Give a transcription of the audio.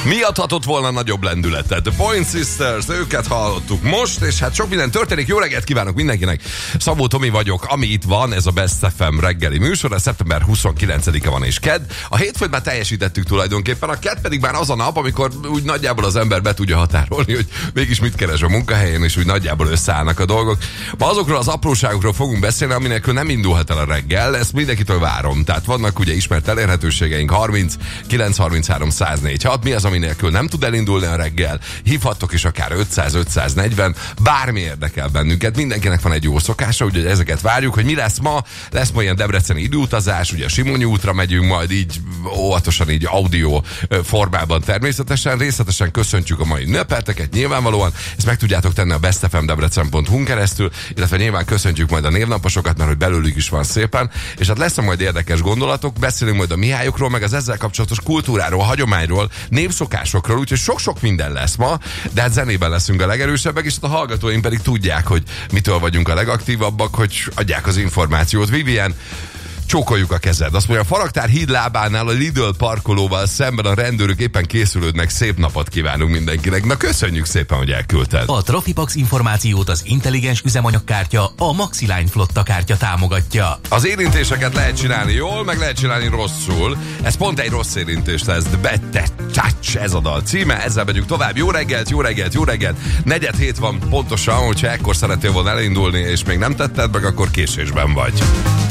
Mi adhatott volna nagyobb lendületet? The Point Sisters, őket hallottuk most, és hát sok minden történik. Jó reggelt kívánok mindenkinek! Szabó Tomi vagyok, ami itt van, ez a Best FM reggeli műsor, ez szeptember 29-e van és kedd. A hétfőt már teljesítettük tulajdonképpen, a kedd pedig már az a nap, amikor úgy nagyjából az ember be tudja határolni, hogy mégis mit keres a munkahelyén, és úgy nagyjából összeállnak a dolgok. Ma azokról az apróságokról fogunk beszélni, aminekről nem indulhat el a reggel, ezt mindenkitől várom. Tehát vannak ugye ismert elérhetőségeink, 30 933 104 6. Mi az, aminekről nem tud elindulni a reggel? Hívhattok is akár 500 540, bármi érdekel bennünket. Mindenkinek van egy jó szokása, úgyhogy ezeket várjuk, hogy mi lesz ma. Lesz ma ilyen debreceni időutazás, ugye a Simonyi útra megyünk, majd így óvatosan így audio formában természetesen. Részletesen köszöntjük a mai ünnepelteket, nyilvánvalóan. Ezt meg tudjátok tenni a bestfmdebrecen.hu-n keresztül, illetve nyilván köszöntjük majd a névnaposokat, mert hogy belőlük is van szépen. És hát lesz majd érdekes gondolatok, beszélünk majd a Mihályokról, meg az ezzel kapcsolatos kultúráról, hagyományról, népszokásokról, úgyhogy sok-sok minden lesz ma, de hát zenében leszünk a legerősebbek, és a hallgatóink pedig tudják, hogy mitől vagyunk a legaktívabbak, hogy adják az információt. Vivian, csókoljuk a kezed. Azt mondja, a Faraktár híd lábánál a Lidl parkolóval szemben a rendőrök éppen készülődnek. Szép napot kívánunk mindenkinek. Na, köszönjük szépen, hogy elküldted. A Trafipax információt az intelligens üzemanyagkártya, a Maxiline flotta kártya támogatja. Az érintéseket lehet csinálni jól, meg lehet csinálni rosszul. Ez pont egy rossz érintés lesz. The Better Touch, ez a dal címe. Ezzel megyünk tovább. Jó reggelt, jó reggelt, jó reggelt. 4:07 van pontosan, hogyha ekkor szeretnél volna elindulni, és még nem tetted meg, akkor késésben vagy.